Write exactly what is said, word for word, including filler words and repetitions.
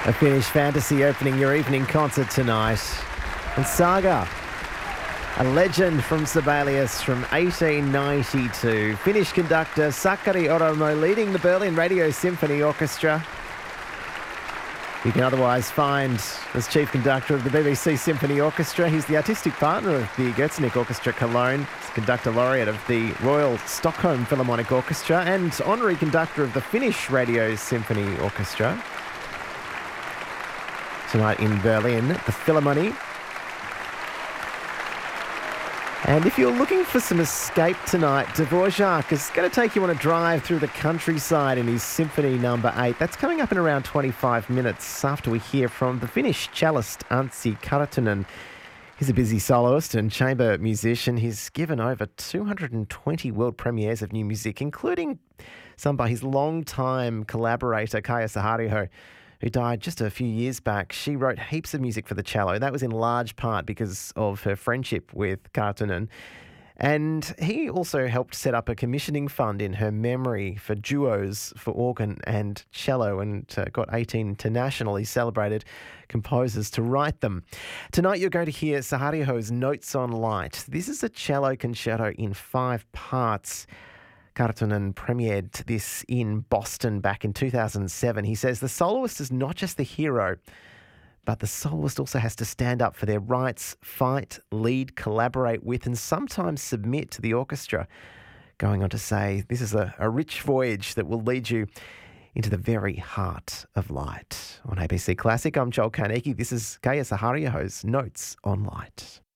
A Finnish fantasy opening your evening concert tonight. And Saga, a legend from Sibelius from eighteen ninety-two. Finnish conductor Sakari Oramo leading the Berlin Radio Symphony Orchestra. You can otherwise find as chief conductor of the B B C Symphony Orchestra. He's the artistic partner of the Götznik Orchestra Cologne. He's conductor laureate of the Royal Stockholm Philharmonic Orchestra and honorary conductor of the Finnish Radio Symphony Orchestra. Tonight in Berlin at the Philharmonie. And if you're looking for some escape tonight, Dvorak is going to take you on a drive through the countryside in his Symphony Number eight. That's coming up in around twenty-five minutes after we hear from the Finnish cellist Anssi Karttunen. He's a busy soloist and chamber musician. He's given over two hundred twenty world premieres of new music, including some by his longtime collaborator, Kaija Saariaho, who died just a few years back. She wrote heaps of music for the cello. That was in large part because of her friendship with Karttunen. And he also helped set up a commissioning fund in her memory for duos for organ and cello, and uh, got eighteen internationally celebrated composers to write them. Tonight you're going to hear Saariaho's Notes on Light. This is a cello concerto in five parts. Karttunen premiered this in Boston back in two thousand seven. He says the soloist is not just the hero, but the soloist also has to stand up for their rights, fight, lead, collaborate with, and sometimes submit to the orchestra. Going on to say, this is a, a rich voyage that will lead you into the very heart of light. On A B C Classic, I'm Joel Carnegie. This is Kaija Saariaho's Notes on Light.